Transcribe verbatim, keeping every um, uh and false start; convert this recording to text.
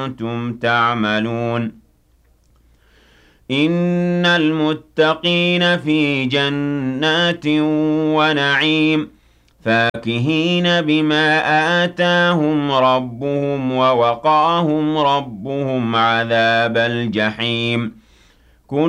كُنتُمْ تَعْمَلُونَ إِنَّ الْمُتَّقِينَ فِي جَنَّاتٍ وَنَعِيمٍ فَاكِهِينَ بِمَا آتَاهُمْ رَبُّهُمْ وَوَقَاهُمْ رَبُّهُمْ عَذَابَ الْجَحِيمِ